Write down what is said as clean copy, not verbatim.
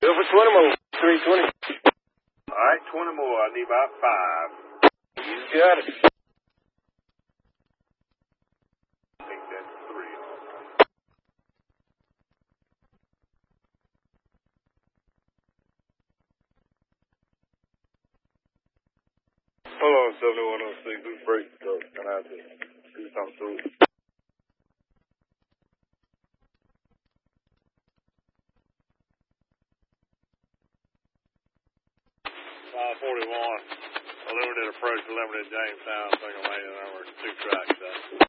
Go for 20 more. 320. All right, 20 more. I need about 5. You got it. I think that's 3. 7106, who's break? So, can I just do something to it? 41. Limited approach, limited Jamestown, single lane number 2 tracks.